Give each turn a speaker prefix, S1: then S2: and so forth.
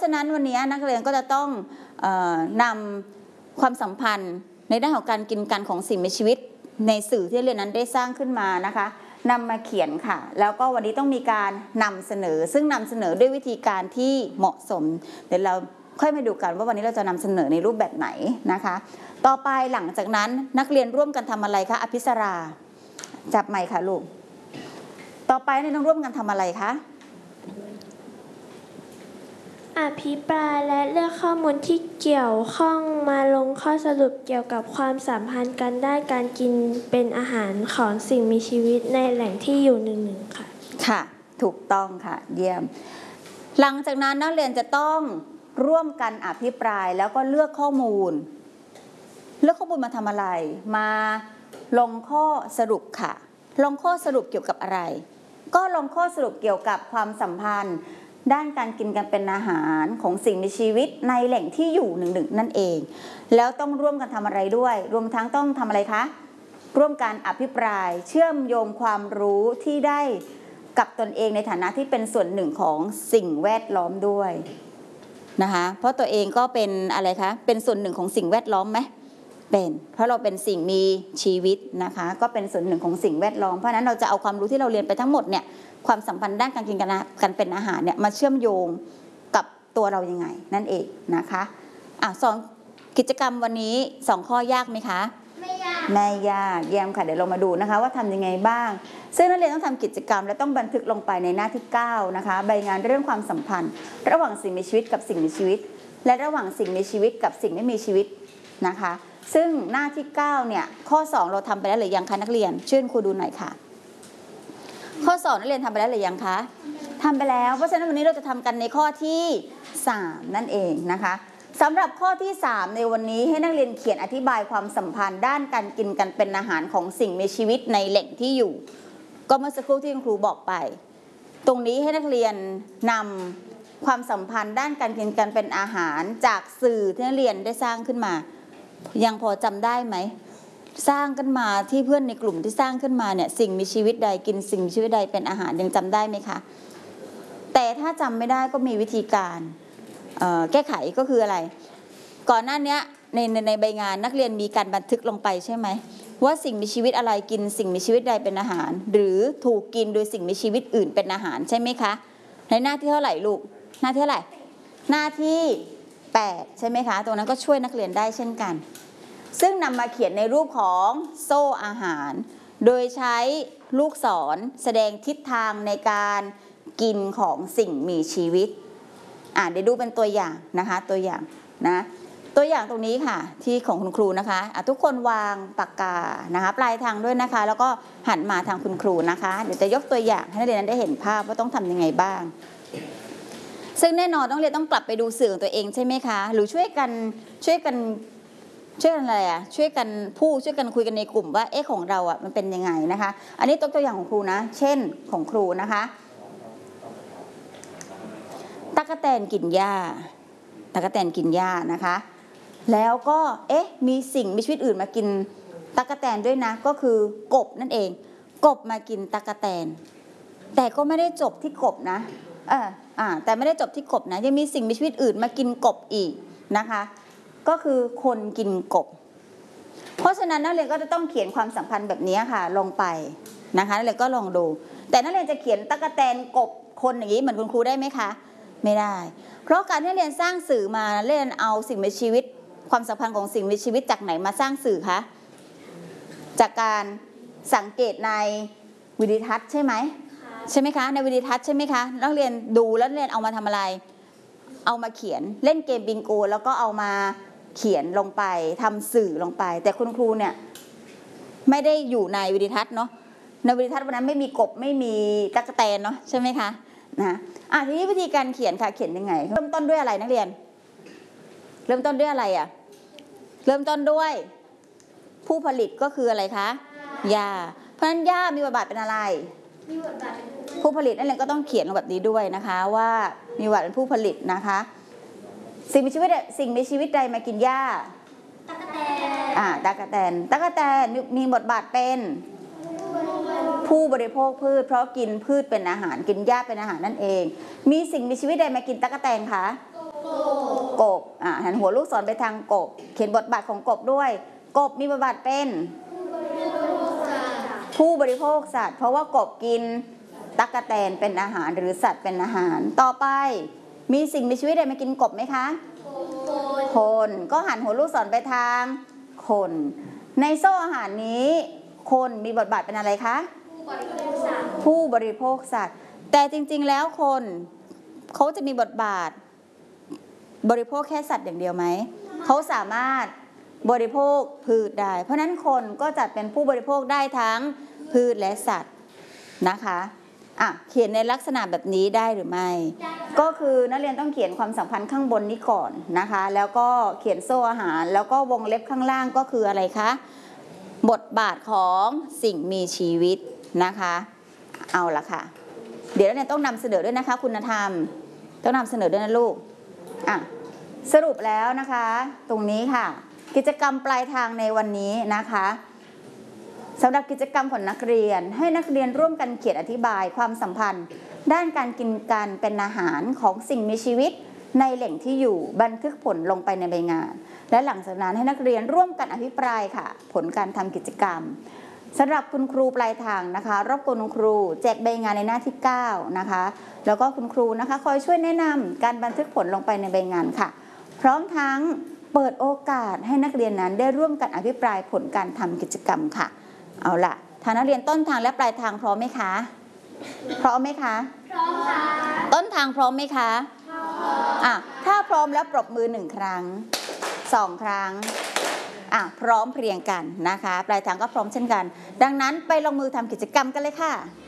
S1: ฉะนั้นวันนี้นักเรียนก็จะต้องนำความสัมพันธ์ในด้านของการกินกันของสิ่งมีชีวิตในสื่อที่เรียนนั้นได้สร้างขึ้นมานะคะนำมาเขียนค่ะแล้วก็วันนี้ต้องมีการนำเสนอซึ่งนำเสนอด้วยวิธีการที่เหมาะสมเดี๋ยวเราค่อยมาดูกันว่าวันนี้เราจะนำเสนอในรูปแบบไหนนะคะต่อไปหลังจากนั้นนักเรียนร่วมกันทำอะไรคะอภิสราจับไมค์ค่ะลูกต่อไปนักเรียนร่วมกันทำอะไรคะ
S2: อภิปรายและเลือกข้อมูลที่เกี่ยวข้องมาลงข้อสรุปเกี่ยวกับความสัมพันธ์กันได้การกินเป็นอาหารของสิ่งมีชีวิตในแหล่งที่อยู่หนึ่งๆค่ะ
S1: ค่ะถูกต้องค่ะเยี่ยมหลังจากนั้นนักเรียนจะต้องร่วมกันอภิปรายแล้วก็เลือกข้อมูลมาทำอะไรมาลงข้อสรุปค่ะลงข้อสรุปเกี่ยวกับอะไรก็ลงข้อสรุปเกี่ยวกับความสัมพันธ์ด้านการกินกันเป็นอาหารของสิ่งมีชีวิตในแหล่งที่อยู่หนึ่งๆนั่นเองแล้วต้องร่วมกันทำอะไรด้วยรวมทั้งต้องทำอะไรคะร่วมกันอภิปรายเชื่อมโยงความรู้ที่ได้กับตนเองในฐานะที่เป็นส่วนหนึ่งของสิ่งแวดล้อมด้วยนะคะเพราะตัวเองก็เป็นอะไรคะเป็นส่วนหนึ่งของสิ่งแวดล้อมไหมเป็นเพราะเราเป็นสิ่งมีชีวิตนะคะก็เป็นส่วนหนึ่งของสิ่งแวดล้อมเพราะฉะนั้นเราจะเอาความรู้ที่เราเรียนไปทั้งหมดเนี่ยความสัมพันธ์ด้านการกินกันเป็นอาหารเนี่ยมาเชื่อมโยงกับตัวเรายังไงนั่นเองนะคะสองกิจกรรมวันนี้2ข้อยากไหมคะไม่ยากเยี่ยมค่ะเดี๋ยวเรามาดูนะคะว่าทำยังไงบ้างซึ่งนักเรียนต้องทำกิจกรรมและต้องบันทึกลงไปในหน้าที่9นะคะใบงานเรื่องความสัมพันธ์ระหว่างสิ่งมีชีวิตกับสิ่งมีชีวิตและระหว่างสิ่งมีชีวิตกับสิ่งไม่มีชีวิตนะคะซึ่งหน้าที่9เนี่ยข้อ2เราทำไปแล้วหรือยังคะนักเรียนช่วยครูดูหน่อยค่ะข้อ2นักเรียนทำไปแล้วหรือยังคะทำไปแล้วเพราะฉะนั้นวันนี้เราจะทำกันในข้อที่3นั่นเองนะคะสำหรับข้อที่3ในวันนี้ให้นักเรียนเขียนอธิบายความสัมพันธ์ด้านการกินกันเป็นอาหารของสิ่งมีชีวิตในแหล่งที่อยู่ก็เมื่อสักครู่ที่คุณครูบอกไปตรงนี้ให้นักเรียนนำความสัมพันธ์ด้านการกินกันเป็นอาหารจากสื่อที่นักเรียนได้สร้างขึ้นมายังพอจำได้ไหมสร้างกันมาที่เพื่อนในกลุ่มที่สร้างขึ้นมาเนี่ยสิ่งมีชีวิตใดกินสิ่งมีชีวิตใดเป็นอาหารยังจำได้ไหมคะแต่ถ้าจำไม่ได้ก็มีวิธีการแก้ไขก็คืออะไรก่อนหน้านี้ในใบงานนักเรียนมีการบันทึกลงไปใช่ไหมว่าสิ่งมีชีวิตอะไรกินสิ่งมีชีวิตใดเป็นอาหารหรือถูกกินโดยสิ่งมีชีวิตอื่นเป็นอาหารใช่ไหมคะในหน้าที่เท่าไหร่ลูกหน้าที่เท่าไหร่หน้าที่8ใช่ไหมคะตรงนั้นก็ช่วยนักเรียนได้เช่นกันซึ่งนำมาเขียนในรูปของโซ่อาหารโดยใช้ลูกศรแสดงทิศทางในการกินของสิ่งมีชีวิตเดี๋ยวดูเป็นตัวอย่างนะคะตัวอย่างตรงนี้ค่ะที่ของคุณครูนะคะทุกคนวางปากกานะคะปลายทางด้วยนะคะแล้วก็หันมาทางคุณครูนะคะเดี๋ยวจะยกตัวอย่างให้นักเรียนได้เห็นภาพว่าต้องทำยังไงบ้างซึ่งแน่นอนต้องเรียนต้องกลับไปดูสื่อของตัวเองใช่ไหมคะหรือช่วยกันอะไรช่วยกันพูดช่วยกันคุยกันในกลุ่มว่าของเรามันเป็นยังไงนะคะอันนี้ตัวอย่างของครูนะเช่นของครูนะคะตั๊กแตนกินหญ้านะคะแล้วก็มีสิ่งมีชีวิตอื่นมากินตั๊กแตนด้วยนะก็คือกบนั่นเองกบมากินตั๊กแตนแต่ก็ไม่ได้จบที่กบนะแต่ไม่ได้จบที่กบนะยังมีสิ่งมีชีวิตอื่นมากินกบอีกนะคะก็คือคนกินกบเพราะฉะนั้นนักเรียนก็จะต้องเขียนความสัมพันธ์แบบนี้ค่ะลงไปนะคะนักเรียนก็ลองดูแต่นักเรียนจะเขียนตั๊กแตนกบคนอย่างนี้เหมือนคุณครูได้ไหมคะไม่ได้เพราะการที่เรียนสร้างสื่อมาเรียนเอาสิ่งมีชีวิตความสัมพันธ์ของสิ่งมีชีวิตจากไหนมาสร้างสื่อคะจากการสังเกตในวิดีทัศน์ใช่ไหมคะในวิดีทัศน์ใช่ไหมคะนักเรียนดูแล้วเรียนเอามาทำอะไรเอามาเขียนเล่นเกมบิงโกแล้วก็เอามาเขียนลงไปทำสื่อลงไปแต่คุณครูเนี่ยไม่ได้อยู่ในวิดีทัศน์เนาะในวิดีทัศน์วันนั้นไม่มีกบไม่มีตั๊กแตนเนาะใช่ไหมคะทีนี้วิธีการเขียนค่ะเขียนยังไงเริ่มต้นด้วยอะไรนักเรียนเริ่มต้นด้วยอะไรเริ่มต้นด้วยผู้ผลิตก็คืออะไรคะหญ้าเพราะฉะนั้นหญ้ามีบทบาทเป็นอะไรผู้ผลิตนั่นเองก็ต้องเขียนลงแบบนี้ด้วยนะคะว่ามีบทบาทเป็นผู้ผลิตนะคะสิ่งมีชีวิตใดมากินหญ้าตั๊กแตนมีบทบาทเป็นผู้บริโภคพืชเพราะกินพืชเป็นอาหารกินหญ้าเป็นอาหารนั่นเองมีสิ่งมีชีวิตใดมากินตั๊กแตนคะกบหันหัวลูกศรไปทางกบเขียนบทบาทของกบด้วยกบมีบทบาทเป็นผู้บริโภคสัตว์เพราะว่ากบกินตั๊กแตนเป็นอาหารหรือสัตว์เป็นอาหารต่อไปมีสิ่งมีชีวิตใดมากินกบไหมคะคนก็หันหัวลูกศรไปทางคนในโซ่อาหารนี้คนมีบทบาทเป็นอะไรคะผู้บริโภคสัตว์แต่จริงๆแล้วคนเขาจะมีบทบาทบริโภคแค่สัตว์อย่างเดียวไหมเขาสามารถบริโภคพืชได้เพราะนั้นคนก็จัดเป็นผู้บริโภคได้ทั้งพืชและสัตว์นะคะเขียนในลักษณะแบบนี้ได้หรือไม่ก็คือนักเรียนต้องเขียนความสัมพันธ์ข้างบนนี้ก่อนนะคะแล้วก็เขียนโซ่อาหารแล้วก็วงเล็บข้างล่างก็คืออะไรคะบทบาทของสิ่งมีชีวิตนะคะเอาละค่ะเดี๋ยวนักเรียนต้องนำเสนอด้วยนะคะคุณธรรมต้องนำเสนอด้วยนะลูกสรุปแล้วนะคะตรงนี้ค่ะกิจกรรมปลายทางในวันนี้นะคะสำหรับกิจกรรมของนักเรียนให้นักเรียนร่วมกันเขียนอธิบายความสัมพันธ์ด้านการกินกันเป็นอาหารของสิ่งมีชีวิตในแหล่งที่อยู่บันทึกผลลงไปในใบงานและหลังจากนั้นให้นักเรียนร่วมกันอภิปรายค่ะผลการทำกิจกรรมสำหรับคุณครูปลายทางนะคะรบกวนคุณครูแจกใบงานในหน้าที่9นะคะแล้วก็คุณครูนะคะคอยช่วยแนะนำการบันทึกผลลงไปในใบงานค่ะพร้อมทั้งเปิดโอกาสให้นักเรียนนั้นได้ร่วมกันอภิปรายผลการทำกิจกรรมค่ะเอาล่ะทางนักเรียนต้นทางและปลายทางพร้อมไหมคะพร้อมไหมคะพร้อมค่ะต้นทางพร้อมไหมคะพร้อมถ้าพร้อมแล้วปรบมือ1ครั้ง2ครั้งพร้อมเพรียงกันนะคะปลายทางก็พร้อมเช่นกันดังนั้นไปลงมือทำกิจกรรมกันเลยค่ะ